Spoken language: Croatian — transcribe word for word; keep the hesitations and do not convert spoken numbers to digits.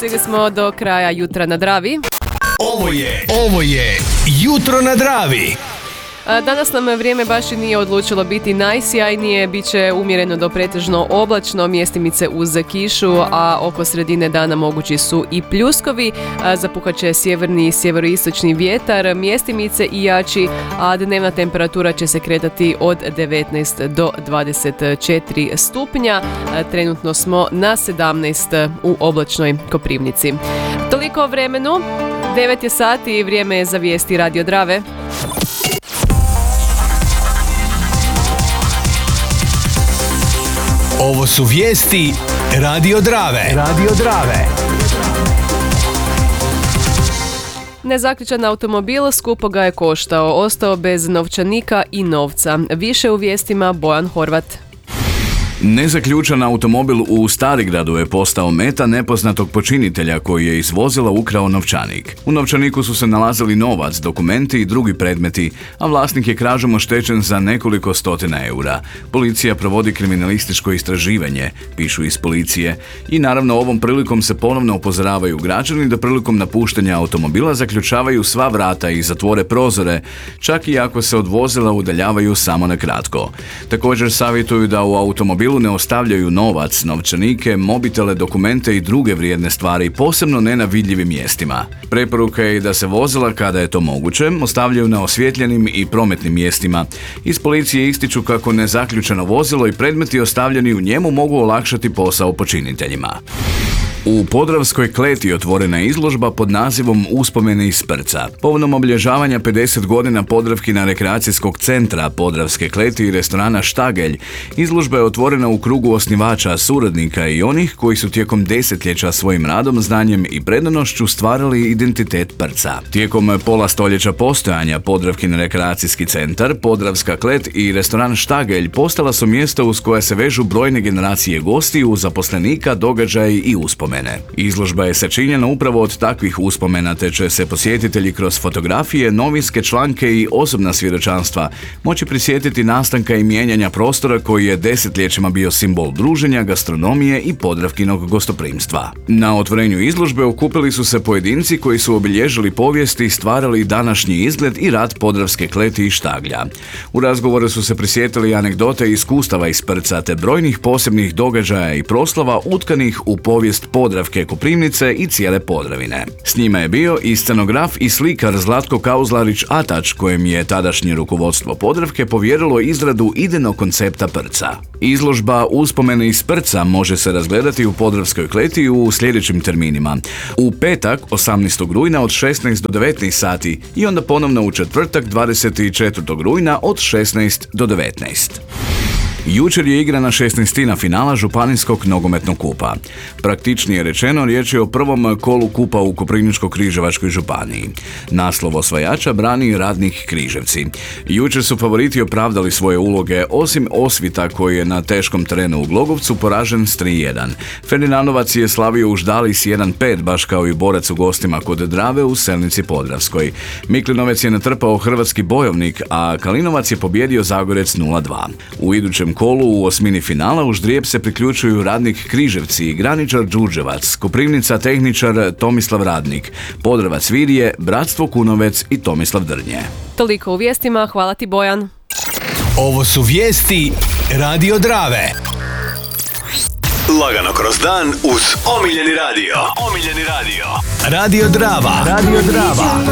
Stigli smo do kraja Jutra na Dravi. Ovo je, ovo je Jutro na Dravi. Danas nam vrijeme baš i nije odlučilo biti najsjajnije, bit će umjereno do pretežno oblačno, mjestimice uz kišu, a oko sredine dana mogući su i pljuskovi, zapuhat će sjeverni i sjeveroistočni vjetar, mjestimice i jači, a dnevna temperatura će se kretati od devetnaest do dvadeset četiri stupnja, trenutno smo na sedamnaest u oblačnoj Koprivnici. Toliko o vremenu, devet je sati i vrijeme je za vijesti Radio Drave. Ovo su vijesti Radio Drave. Radio Drave. Nezaključan automobil skupo ga je koštao, ostao bez novčanika i novca. Više u vijestima Bojan Horvat. Nezaključan automobil u Starigradu je postao meta nepoznatog počinitelja koji je iz vozila ukrao novčanik. U novčaniku su se nalazili novac, dokumenti i drugi predmeti, a vlasnik je krađom oštećen za nekoliko stotina eura. Policija provodi kriminalističko istraživanje, pišu iz policije, i naravno ovom prilikom se ponovno upozoravaju građani da prilikom napuštanja automobila zaključavaju sva vrata i zatvore prozore, čak i ako se od vozila udaljavaju samo na kratko. Također savjetuju da u automobilu ne ostavljaju novac, novčanike, mobitele, dokumente i druge vrijedne stvari, posebno ne na vidljivim mjestima. Preporuka je da se vozila, kada je to moguće, ostavljaju na osvjetljenim i prometnim mjestima. Iz policije ističu kako nezaključano vozilo i predmeti ostavljeni u njemu mogu olakšati posao počiniteljima. U Podravskoj Kleti otvorena je izložba pod nazivom Uspomene iz Sprca. Povodom obilježavanja pedeset godina Podravkina rekreacijskog centra Podravske Kleti i restorana Štagelj, izložba je otvorena u krugu osnivača, suradnika i onih koji su tijekom desetljeća svojim radom, znanjem i predanošću stvarali identitet Prca. Tijekom pola stoljeća postojanja Podravkin rekreacijski centar, Podravska Klet i restoran Štagelj postala su mjesta uz koja se vežu brojne generacije gostiju, zaposlenika, događaji i uspomene. Izložba je sačinjena upravo od takvih uspomena, te će se posjetitelji kroz fotografije, novinske članke i osobna svjedočanstva moći prisjetiti nastanka i mijenjanja prostora koji je desetljećima bio simbol druženja, gastronomije i Podravkinog gostoprimstva. Na otvorenju izložbe okupili su se pojedinci koji su obilježili povijest i stvarali današnji izgled i rad Podravske Kleti i Štaglja. U razgovoru su se prisjetili anegdote i iskustava iz Prca te brojnih posebnih događaja i proslava utkanih u povijest Podravke, Koprivnice i cijele Podravine. S njima je bio i scenograf i slikar Zlatko Kauzlarić-Atač, kojem je tadašnje rukovodstvo Podravke povjerilo izradu idejnog koncepta Prca. Izložba Uspomene iz Prca može se razgledati u Podravskoj Kleti u sljedećim terminima. U petak, osamnaestog rujna od šesnaest do devetnaest sati i onda ponovno u četvrtak, dvadeset četvrtog rujna od šesnaest do devetnaest. Jučer je igrana šesnaestina finala Županijskog nogometnog kupa. Praktičnije rečeno, riječ je o prvom kolu kupa u Koprivničko-križevačkoj županiji. Naslov osvajača brani Radnik Križevci. Jučer su favoriti opravdali svoje uloge, osim Osvita koji je na teškom terenu u Glogovcu poražen s tri jedan. Ferdinandovac je slavio u Ždali s jedan pet, baš kao i Borac u gostima kod Drave u Selnici Podravskoj. Miklinovec je natrpao Hrvatski Bojovnik, a Kalinovac je pobjedio Zagorec nula dva. U idućem kolu u osmini finala u ždrijeb se priključuju Radnik Križevci i Graničar Đurđevac, Koprivnica tehničar Tomislav Radnik, Podravac Virje, Bratstvo Kunovec i Tomislav Drnje. Toliko u vijestima, hvala ti Bojan. Ovo su vijesti Radio Drave. Lagano kroz dan uz omiljeni radio. Omiljeni radio. Radio Drava. Radio Drava.